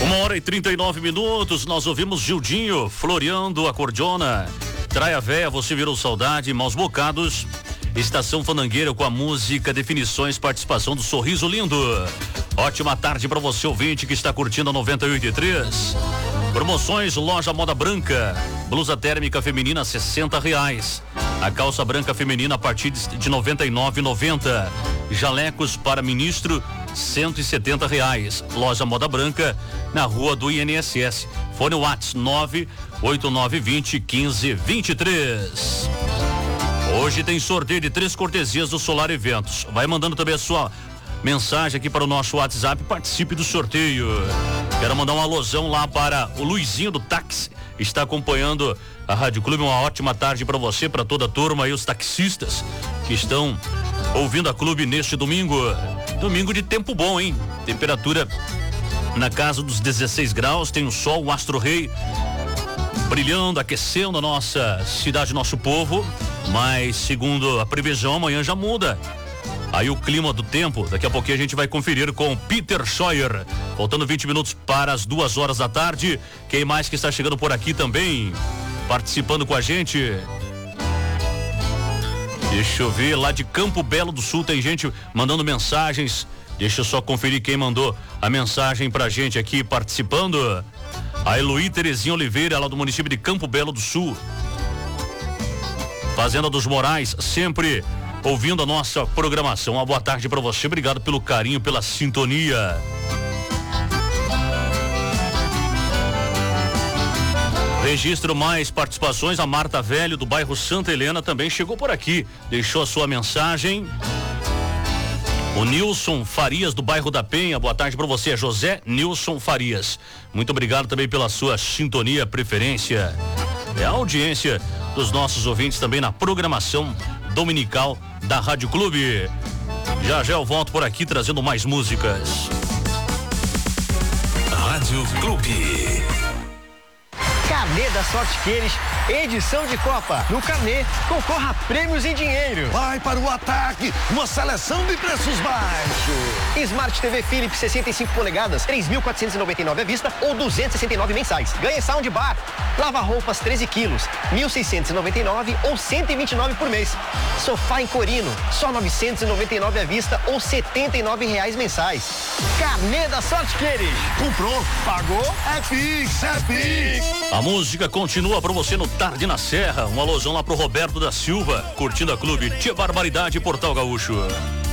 1h39, nós ouvimos Gildinho floreando a cordiona. Traia Véia, você virou saudade, Maus Bocados. Estação Fandangueira com a música Definições, participação do Sorriso Lindo. Ótima tarde para você, ouvinte, que está curtindo a 98.3. Promoções Loja Moda Branca. Blusa térmica feminina R$60. A calça branca feminina a partir de R$99,90. Jalecos para ministro R$170. Loja Moda Branca na rua do INSS. Fone WhatsApp 989201523. Hoje tem sorteio de 3 cortesias do Solar Eventos. Vai mandando também a sua mensagem aqui para o nosso WhatsApp, participe do sorteio. Quero mandar um alusão lá para o Luizinho do táxi, está acompanhando a Rádio Clube. Uma ótima tarde para você, para toda a turma e os taxistas que estão ouvindo a Clube neste domingo. Domingo de tempo bom, hein? Temperatura na casa dos 16 graus, tem o sol, o Astro Rei brilhando, aquecendo a nossa cidade, nosso povo, mas segundo a previsão, amanhã já muda. Aí o clima do tempo, daqui a pouquinho a gente vai conferir com o Peter Scheuer. Faltando 20 minutos para as 2 horas da tarde. Quem mais que está chegando por aqui também, participando com a gente? Deixa eu ver, lá de Campo Belo do Sul tem gente mandando mensagens. Deixa eu só conferir quem mandou a mensagem pra gente aqui participando. A Eloí Terezinha Oliveira, lá do município de Campo Belo do Sul. Fazenda dos Morais, sempre ouvindo a nossa programação. Uma boa tarde para você, obrigado pelo carinho, pela sintonia. Registro mais participações. A Marta Velho, do bairro Santa Helena, também chegou por aqui, deixou a sua mensagem. O Nilson Farias, do bairro da Penha, boa tarde para você, José Nilson Farias. Muito obrigado também pela sua sintonia, preferência. É a audiência dos nossos ouvintes também na programação dominical da Rádio Clube. Já eu volto por aqui trazendo mais músicas. Rádio Clube. Carnê da Sorte Queires, edição de Copa. No Carnê, concorra a prêmios em dinheiro. Vai para o ataque, uma seleção de preços baixos. Smart TV Philips 65 polegadas, 3.499 à vista ou 269 mensais. Ganhe soundbar. Lava roupas 13 quilos, 1.699 ou 129 por mês. Sofá em Corino, só 999 à vista ou R$79 mensais. Carnê da Sorte Queires. Comprou, pagou, é Pix, é Pix. A música continua para você no Tarde na Serra. Um alusão lá pro Roberto da Silva, curtindo a Clube. Tia Barbaridade, Portal Gaúcho.